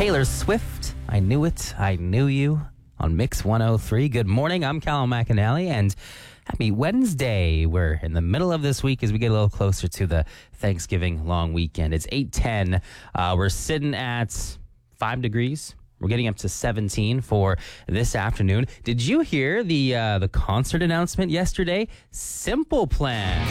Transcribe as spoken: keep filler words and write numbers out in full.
Taylor Swift, I Knew It, I Knew You on Mix one oh three. Good morning, I'm Callum McAnally, and happy Wednesday. We're in the middle of this week as we get a little closer to the Thanksgiving long weekend. It's eight ten. Uh, we're sitting at five degrees. We're getting up to seventeen for this afternoon. Did you hear the uh, the concert announcement yesterday? Simple Plan